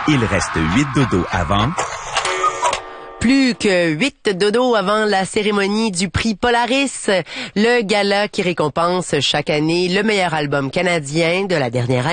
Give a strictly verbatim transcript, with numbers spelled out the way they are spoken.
Il reste huit dodos avant. Plus que huit dodos avant la cérémonie du prix Polaris, le gala qui récompense chaque année le meilleur album canadien de la dernière année.